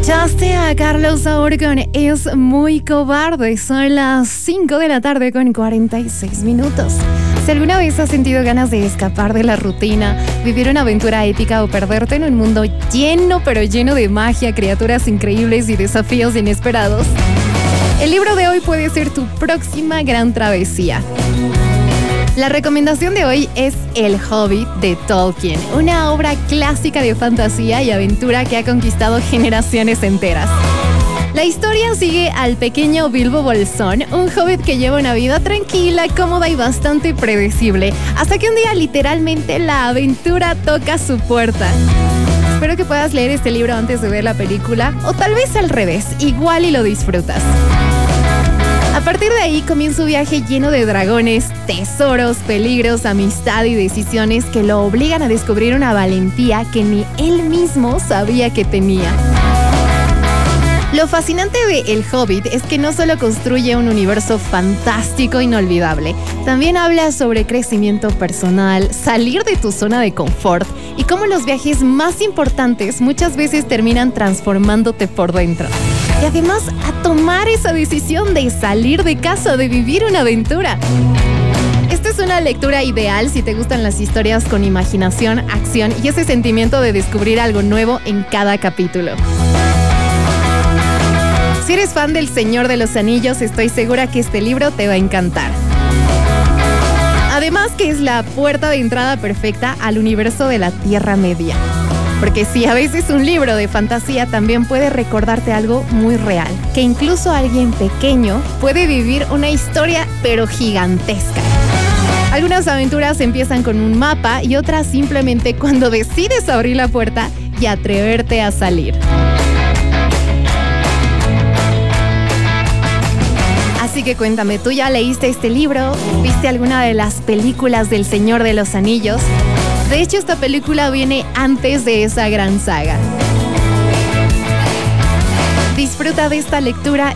Escuchaste a Carlos Saúl con Es muy cobarde. Son las 5 de la tarde con 46 minutos. Si alguna vez has sentido ganas de escapar de la rutina, vivir una aventura épica o perderte en un mundo lleno de magia, criaturas increíbles y desafíos inesperados, el libro de hoy puede ser tu próxima gran travesía. La recomendación de hoy es El Hobbit de Tolkien, una obra clásica de fantasía y aventura que ha conquistado generaciones enteras. La historia sigue al pequeño Bilbo Bolsón, un hobbit que lleva una vida tranquila, cómoda y bastante predecible, hasta que un día literalmente la aventura toca su puerta. Espero que puedas leer este libro antes de ver la película, o tal vez al revés, igual y lo disfrutas. A partir de ahí comienza un viaje lleno de dragones, tesoros, peligros, amistad y decisiones que lo obligan a descubrir una valentía que ni él mismo sabía que tenía. Lo fascinante de El Hobbit es que no solo construye un universo fantástico e inolvidable, también habla sobre crecimiento personal, salir de tu zona de confort y cómo los viajes más importantes muchas veces terminan transformándote por dentro. Y además a tomar esa decisión de salir de casa, de vivir una aventura. Esta es una lectura ideal si te gustan las historias con imaginación, acción y ese sentimiento de descubrir algo nuevo en cada capítulo. Si eres fan del Señor de los Anillos, estoy segura que este libro te va a encantar. Además que es la puerta de entrada perfecta al universo de la Tierra Media. Porque sí, a veces un libro de fantasía también puede recordarte algo muy real, que incluso alguien pequeño puede vivir una historia pero gigantesca. Algunas aventuras empiezan con un mapa y otras simplemente cuando decides abrir la puerta y atreverte a salir. Así que cuéntame, ¿tú ya leíste este libro? ¿Viste alguna de las películas del Señor de los Anillos? De hecho, esta película viene antes de esa gran saga. Disfruta de esta lectura